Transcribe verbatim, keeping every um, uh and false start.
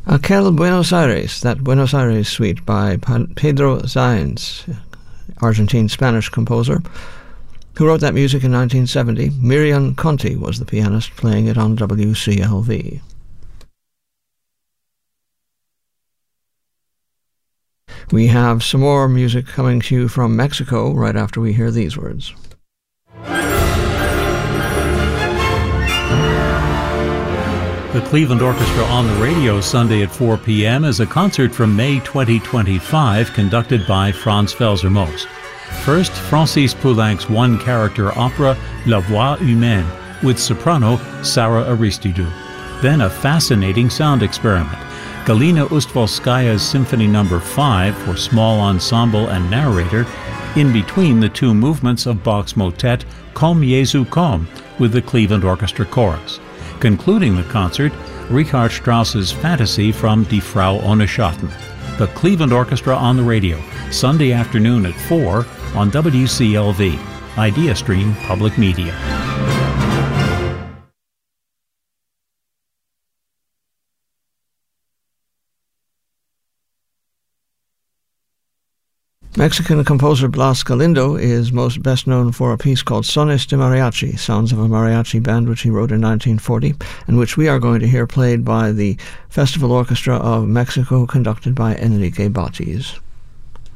Aquel Buenos Aires, that Buenos Aires suite by Pedro Sáenz, Argentine-Spanish composer, who wrote that music in nineteen seventy. Miriam Conti was the pianist playing it on W C L V. We have some more music coming to you from Mexico right after we hear these words. The Cleveland Orchestra on the Radio Sunday at four p.m. is a concert from May twenty twenty-five conducted by Franz Felser-Most. First, Francis Poulenc's one-character opera La Voix Humaine with soprano Sarah Aristidou. Then a fascinating sound experiment. Galina Ustvolskaya's Symphony Number five for small ensemble and narrator in between the two movements of Bach's motet Komm Jesu komm with the Cleveland Orchestra Chorus. Concluding the concert, Richard Strauss's Fantasy from Die Frau ohne Schatten. The Cleveland Orchestra on the Radio, Sunday afternoon at four on W C L V, IdeaStream Public Media. Mexican composer Blas Galindo is most best known for a piece called Sones de Mariachi, Sounds of a Mariachi Band, which he wrote in nineteen forty, and which we are going to hear played by the Festival Orchestra of Mexico, conducted by Enrique Batiz.